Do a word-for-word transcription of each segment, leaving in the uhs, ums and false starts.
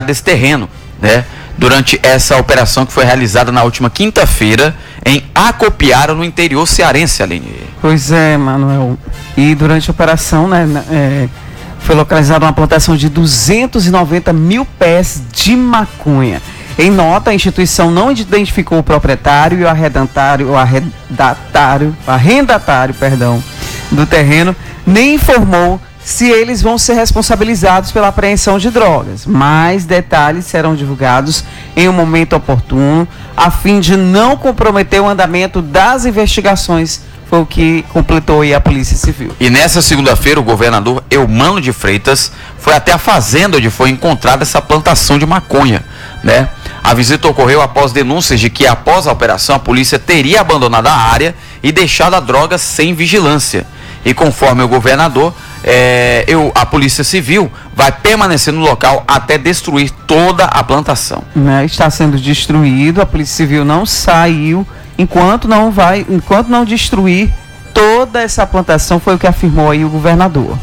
desse terreno, né? Durante essa operação que foi realizada na última quinta-feira em Acopiara, no interior cearense, Aline. Pois é, Manuel. E durante a operação, né, é, foi localizada uma plantação de duzentos e noventa mil pés de maconha. Em nota, a instituição não identificou o proprietário e o arrendatário, o arrendatário, arrendatário, perdão, do terreno, nem informou se eles vão ser responsabilizados pela apreensão de drogas. Mais detalhes serão divulgados em um momento oportuno, a fim de não comprometer o andamento das investigações, foi o que completou aí a Polícia Civil. E nessa segunda-feira, o governador Eumano de Freitas foi até a fazenda onde foi encontrada essa plantação de maconha, né? A visita ocorreu após denúncias de que, após a operação, a polícia teria abandonado a área e deixado a droga sem vigilância. E conforme o governador, é, eu, a Polícia Civil vai permanecer no local até destruir toda a plantação. Né, está sendo destruído, a Polícia Civil não saiu enquanto não vai, enquanto não destruir toda essa plantação, foi o que afirmou aí o governador.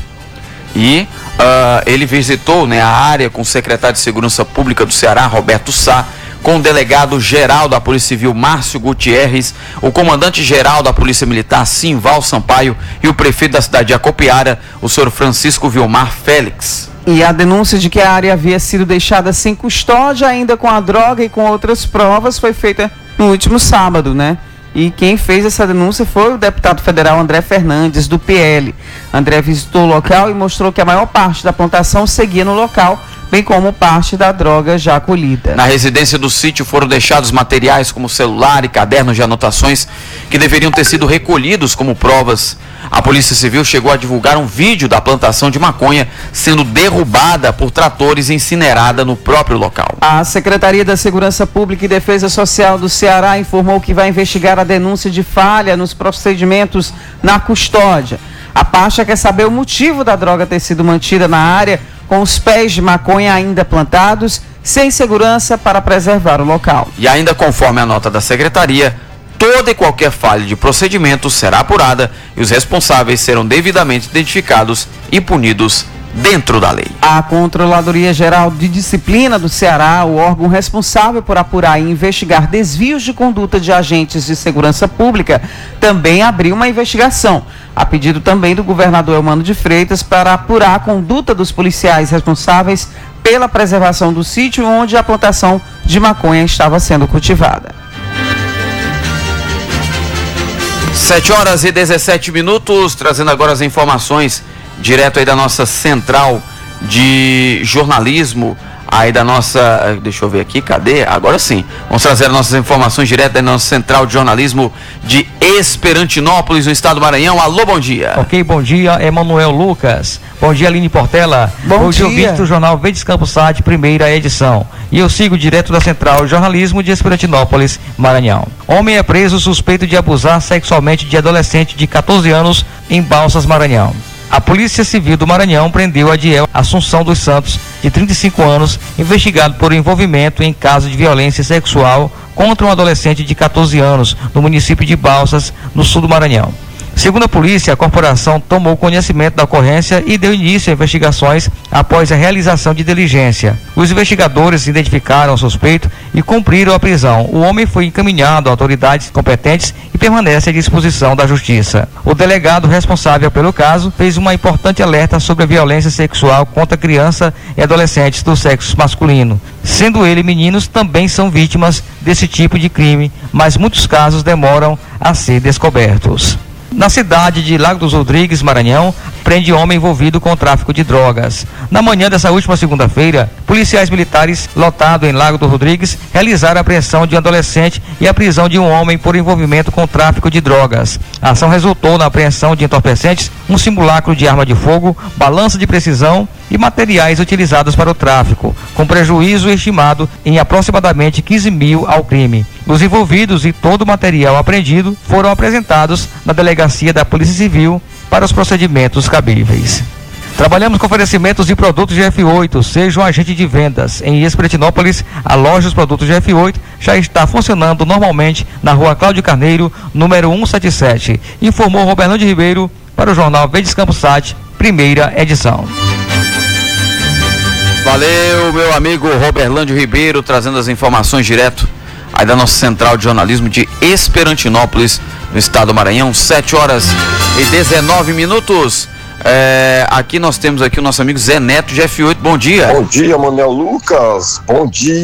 E uh, ele visitou, né, a área com o secretário de Segurança Pública do Ceará, Roberto Sá, com o delegado-geral da Polícia Civil, Márcio Gutierrez, o comandante-geral da Polícia Militar, Simval Sampaio, e o prefeito da cidade de Acopiara, o senhor Francisco Vilmar Félix. E a denúncia de que a área havia sido deixada sem custódia, ainda com a droga e com outras provas, foi feita no último sábado, né? E quem fez essa denúncia foi o deputado federal André Fernandes, do P L. André visitou o local e mostrou que a maior parte da plantação seguia no local, bem como parte da droga já colhida. Na residência do sítio foram deixados materiais como celular e cadernos de anotações que deveriam ter sido recolhidos como provas. A Polícia Civil chegou a divulgar um vídeo da plantação de maconha sendo derrubada por tratores e incinerada no próprio local. A Secretaria da Segurança Pública e Defesa Social do Ceará informou que vai investigar a denúncia de falha nos procedimentos na custódia. A pasta quer saber o motivo da droga ter sido mantida na área com os pés de maconha ainda plantados, sem segurança para preservar o local. E ainda conforme a nota da Secretaria, toda e qualquer falha de procedimento será apurada e os responsáveis serão devidamente identificados e punidos dentro da lei. A Controladoria Geral de Disciplina do Ceará, o órgão responsável por apurar e investigar desvios de conduta de agentes de segurança pública, também abriu uma investigação, a pedido também do governador Eumano de Freitas, para apurar a conduta dos policiais responsáveis pela preservação do sítio onde a plantação de maconha estava sendo cultivada. sete horas e dezessete minutos, trazendo agora as informações direto aí da nossa central de jornalismo, aí da nossa, deixa eu ver aqui, cadê? Agora sim, vamos trazer as nossas informações direto da nossa central de jornalismo de Esperantinópolis, no estado do Maranhão. Alô, bom dia. Ok, bom dia, Emanuel Lucas. Bom dia, Aline Portela. Bom, bom dia. Hoje eu visto o jornal Verdes Campos Sat, primeira edição. E eu sigo direto da central de jornalismo de Esperantinópolis, Maranhão. Homem é preso suspeito de abusar sexualmente de adolescente de catorze anos em Balsas, Maranhão. A Polícia Civil do Maranhão prendeu Adiel Assunção dos Santos, de trinta e cinco anos, investigado por envolvimento em caso de violência sexual contra um adolescente de catorze anos, no município de Balsas, no sul do Maranhão. Segundo a polícia, a corporação tomou conhecimento da ocorrência e deu início a investigações após a realização de diligência. Os investigadores identificaram o suspeito e cumpriram a prisão. O homem foi encaminhado a autoridades competentes e permanece à disposição da Justiça. O delegado responsável pelo caso fez uma importante alerta sobre a violência sexual contra criança e adolescentes do sexo masculino. Sendo ele meninos, também são vítimas desse tipo de crime, mas muitos casos demoram a ser descobertos. Na cidade de Lago dos Rodrigues, Maranhão, prende homem envolvido com o tráfico de drogas. Na manhã dessa última segunda-feira, policiais militares lotados em Lago dos Rodrigues realizaram a apreensão de um adolescente e a prisão de um homem por envolvimento com o tráfico de drogas. A ação resultou na apreensão de entorpecentes, um simulacro de arma de fogo, balança de precisão e materiais utilizados para o tráfico, com prejuízo estimado em aproximadamente quinze mil ao crime. Os envolvidos e todo o material apreendido foram apresentados na delegacia da Polícia Civil para os procedimentos cabíveis. Trabalhamos com oferecimentos de produtos G F oito, seja um agente de vendas. Em Esperantinópolis, a loja dos produtos G F oito já está funcionando normalmente na rua Cláudio Carneiro, número cento e setenta e sete. Informou Roberto de Ribeiro para o jornal Verdes Campos Sat, primeira edição. Valeu, meu amigo Roberlândio Ribeiro, trazendo as informações direto aí da nossa central de jornalismo de Esperantinópolis, no estado do Maranhão. Sete horas e dezenove minutos. É, aqui nós temos aqui o nosso amigo Zé Neto de F oito. Bom dia. Bom dia, Manuel Lucas. Bom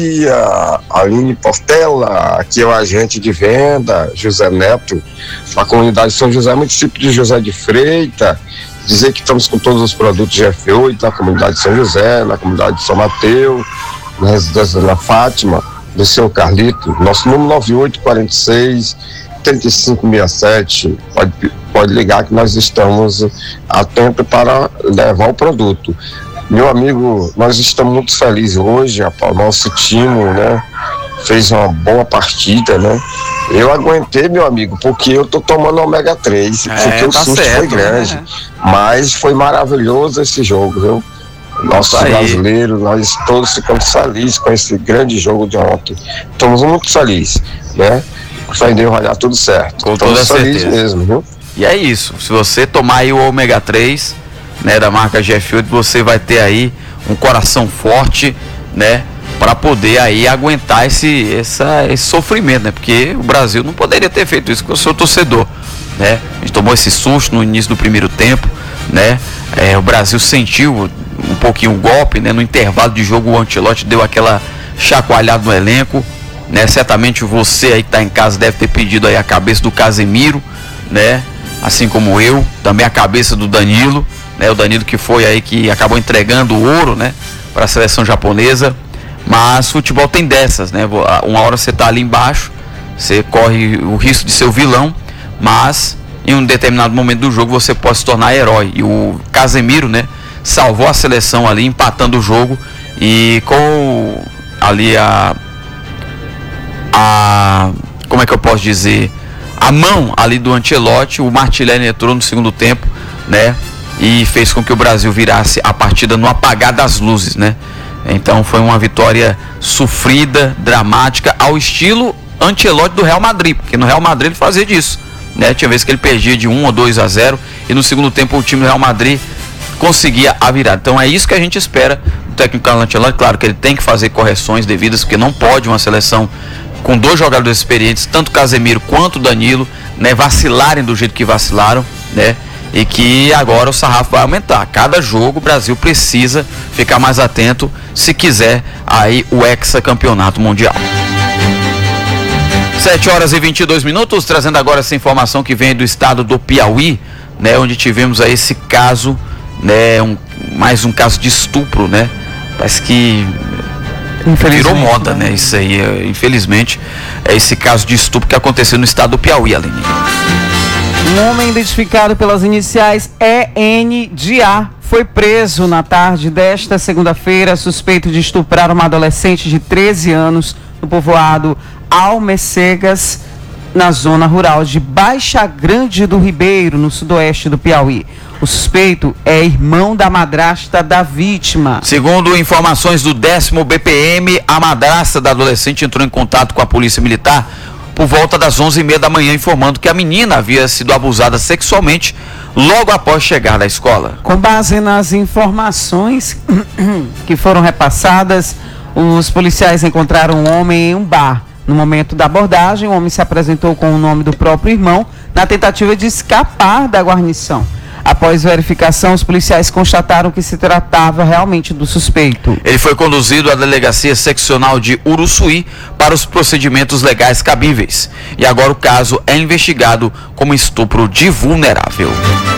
dia, Aline Portela. Aqui é o agente de venda José Neto, da comunidade de São José, município de José de Freitas. Dizer que estamos com todos os produtos de F oito na comunidade de São José, na comunidade de São Mateus, na residência da Fátima, do seu Carlito. Nosso número nove oito quatro seis, três cinco seis sete. Pode, pode ligar que nós estamos atentos para levar o produto. Meu amigo, nós estamos muito felizes hoje. O nosso time, né, fez uma boa partida, né? Eu aguentei, meu amigo, porque eu tô tomando ômega três, é, porque o tá susto certo, foi grande, né? Mas foi maravilhoso esse jogo, viu? Nossos brasileiros, nós todos ficamos felizes com esse grande jogo de ontem. Estamos muito felizes, né? Com Deus vai dar tudo certo. Com toda certeza mesmo, viu? E é isso, se você tomar aí o ômega três, né, da marca G F oito, você vai ter aí um coração forte, né, para poder aí aguentar esse, essa, esse sofrimento, né? Porque o Brasil não poderia ter feito isso, porque eu sou torcedor, né? A gente tomou esse susto no início do primeiro tempo, né? É, o Brasil sentiu um pouquinho o golpe, né? No intervalo de jogo o Ancelotti deu aquela chacoalhada no elenco, né? Certamente você aí que está em casa deve ter pedido aí a cabeça do Casemiro, né? Assim como eu, também a cabeça do Danilo, né? O Danilo que foi aí que acabou entregando o ouro, né, para a seleção japonesa. Mas futebol tem dessas, né? Uma hora você tá ali embaixo, você corre o risco de ser o vilão, mas em um determinado momento do jogo você pode se tornar herói. E o Casemiro, né, salvou a seleção ali, empatando o jogo, e com ali a a como é que eu posso dizer, a mão ali do Ancelotti, o Martinelli entrou no segundo tempo, né, e fez com que o Brasil virasse a partida no apagar das luzes, né? Então foi uma vitória sofrida, dramática, ao estilo Ancelotti do Real Madrid, porque no Real Madrid ele fazia disso, né? Tinha vezes que ele perdia de um ou dois a zero e no segundo tempo o time do Real Madrid conseguia a virada. Então é isso que a gente espera do técnico Carlo Ancelotti. Claro que ele tem que fazer correções devidas, porque não pode uma seleção com dois jogadores experientes, tanto Casemiro quanto Danilo, né, vacilarem do jeito que vacilaram, né? E que agora o sarrafo vai aumentar. Cada jogo o Brasil precisa ficar mais atento se quiser aí o hexacampeonato mundial. sete horas e vinte e dois minutos, trazendo agora essa informação que vem do estado do Piauí, né, onde tivemos aí esse caso, né, um, mais um caso de estupro, né? Parece que virou moda, né? Isso aí, infelizmente, é esse caso de estupro que aconteceu no estado do Piauí, Aline. Um homem identificado pelas iniciais E N de A foi preso na tarde desta segunda-feira, suspeito de estuprar uma adolescente de treze anos no povoado Almecegas, na zona rural de Baixa Grande do Ribeiro, no sudoeste do Piauí. O suspeito é irmão da madrasta da vítima. Segundo informações do décimo B P M, a madrasta da adolescente entrou em contato com a polícia militar por volta das onze e meia da manhã, informando que a menina havia sido abusada sexualmente logo após chegar da escola. Com base nas informações que foram repassadas, os policiais encontraram um homem em um bar. No momento da abordagem, o homem se apresentou com o nome do próprio irmão, na tentativa de escapar da guarnição. Após verificação, os policiais constataram que se tratava realmente do suspeito. Ele foi conduzido à delegacia seccional de Uruçuí para os procedimentos legais cabíveis. E agora o caso é investigado como estupro de vulnerável.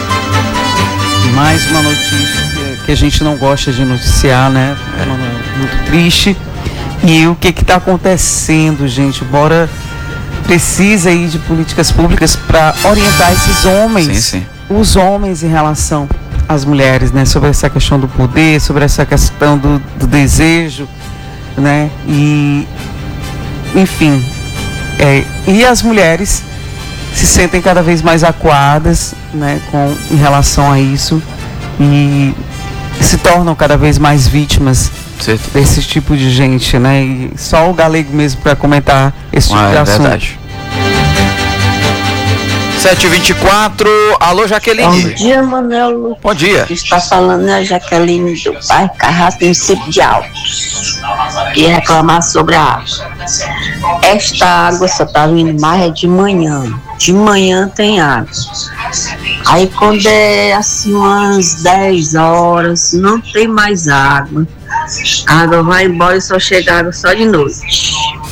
Mais uma notícia que a gente não gosta de noticiar, né? É muito triste. E o que está acontecendo, gente? Bora precisa aí de políticas públicas para orientar esses homens. Sim, sim. Os homens em relação às mulheres, né? Sobre essa questão do poder, sobre essa questão do, do desejo, né? E, enfim, é, e as mulheres se sentem cada vez mais acuadas, né? Com, em relação a isso e se tornam cada vez mais vítimas certo. Desse tipo de gente, né? E só o Galego mesmo para comentar esse tipo ah, de é assunto. Verdade. sete e vinte e quatro, alô Jaqueline. Bom dia, Manuel. Bom dia. Está falando a Jaqueline do bairro Carrasco, município de Altos. E reclamar sobre a água. Esta água só está vindo mais é de manhã. De manhã tem água. Aí quando é assim umas dez horas, não tem mais água. A água vai embora e só chega água só de noite.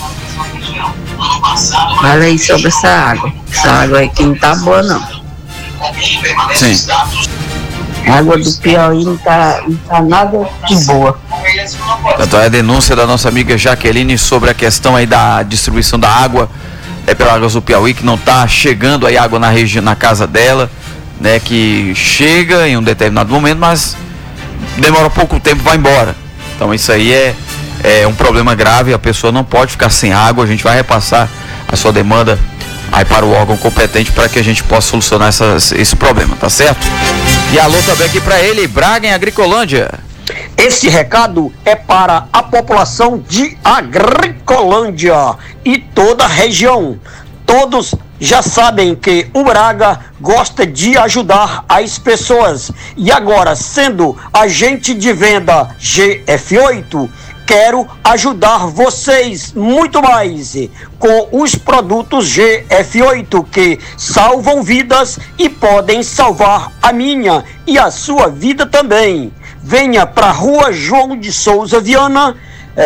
Fala aí sobre essa água. Essa água aqui não tá boa, não. Sim. A água do Piauí não tá, não tá nada de boa. Então é a denúncia da nossa amiga Jaqueline sobre a questão aí da distribuição da água é pela Águas do Piauí, que não tá chegando aí água na região, na casa dela, né? Que chega em um determinado momento, mas demora pouco tempo e vai embora. Então isso aí é, é um problema grave, a pessoa não pode ficar sem água. A gente vai repassar a sua demanda aí para o órgão competente para que a gente possa solucionar essas, esse problema, tá certo? E alô também aqui para ele, Braga em Agricolândia. Esse recado é para a população de Agricolândia e toda a região. Todos já sabem que o Braga gosta de ajudar as pessoas. E agora, sendo agente de venda G F oito, quero ajudar vocês muito mais com os produtos G F oito que salvam vidas e podem salvar a minha e a sua vida também. Venha para a Rua João de Souza Viana,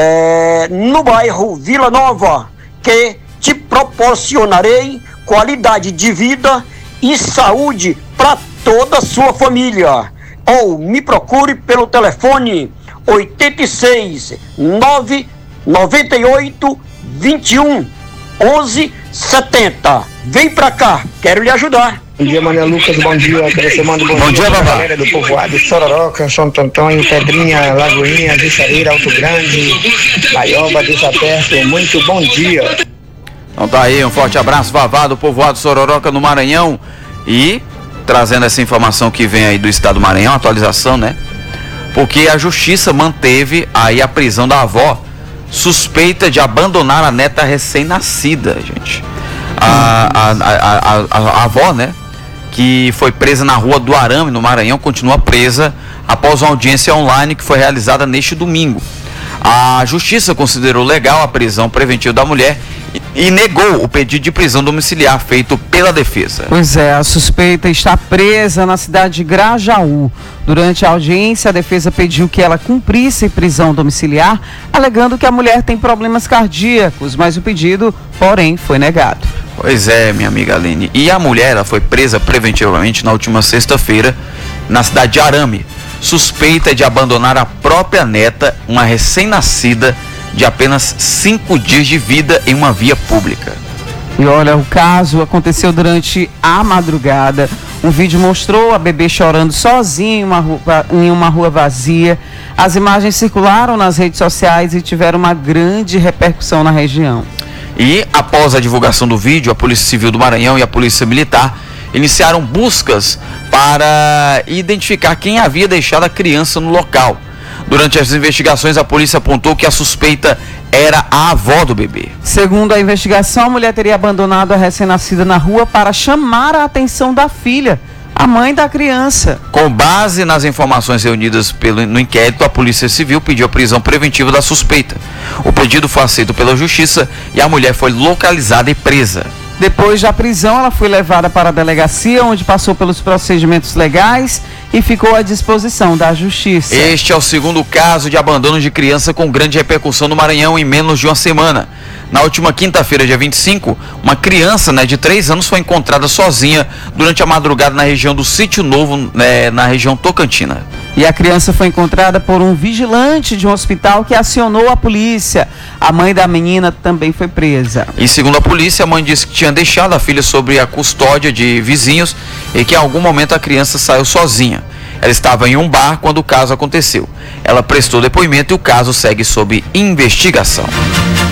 é, no bairro Vila Nova, que te proporcionarei qualidade de vida e saúde para toda a sua família. Ou me procure pelo telefone oito seis nove nove oito dois um onze setenta. Vem pra cá, quero lhe ajudar. Bom dia, Manuel Lucas, bom dia. Você manda bom, bom dia, dia galera do povoado Sororoca, Santo Antônio, Pedrinha, Lagoinha, Juçareira, Alto Grande, Baioba, Desaperto. Muito bom dia. Então tá aí, um forte abraço, Vavá, do povoado Sororoca no Maranhão. E trazendo essa informação que vem aí do estado do Maranhão, atualização, né? Porque a justiça manteve aí a prisão da avó suspeita de abandonar a neta recém-nascida, gente. A, a, a, a, a, a avó, né, que foi presa na rua do Arame, no Maranhão, continua presa após uma audiência online que foi realizada neste domingo. A justiça considerou legal a prisão preventiva da mulher e, e negou o pedido de prisão domiciliar feito pela defesa. Pois é, a suspeita está presa na cidade de Grajaú. Durante a audiência, a defesa pediu que ela cumprisse prisão domiciliar, alegando que a mulher tem problemas cardíacos, mas o pedido, porém, foi negado. Pois é, minha amiga Aline. E a mulher, ela foi presa preventivamente na última sexta-feira, na cidade de Arame, suspeita de abandonar a própria neta, uma recém-nascida de apenas cinco dias de vida, em uma via pública. E olha, o caso aconteceu durante a madrugada. Um vídeo mostrou a bebê chorando sozinha em uma rua, em uma rua vazia. As imagens circularam nas redes sociais e tiveram uma grande repercussão na região. E após a divulgação do vídeo, a Polícia Civil do Maranhão e a Polícia Militar iniciaram buscas para identificar quem havia deixado a criança no local. Durante as investigações, a polícia apontou que a suspeita era a avó do bebê. Segundo a investigação, a mulher teria abandonado a recém-nascida na rua para chamar a atenção da filha, a mãe da criança. Com base nas informações reunidas pelo, no inquérito, a Polícia Civil pediu a prisão preventiva da suspeita. O pedido foi aceito pela Justiça e a mulher foi localizada e presa. Depois da prisão, ela foi levada para a delegacia, onde passou pelos procedimentos legais e ficou à disposição da Justiça. Este é o segundo caso de abandono de criança com grande repercussão no Maranhão em menos de uma semana. Na última quinta-feira, dia vinte e cinco, uma criança, né, de três anos foi encontrada sozinha durante a madrugada na região do Sítio Novo, né, na região tocantina. E a criança foi encontrada por um vigilante de um hospital que acionou a polícia. A mãe da menina também foi presa. E segundo a polícia, a mãe disse que tinha deixado a filha sob a custódia de vizinhos e que em algum momento a criança saiu sozinha. Ela estava em um bar quando o caso aconteceu. Ela prestou depoimento e o caso segue sob investigação.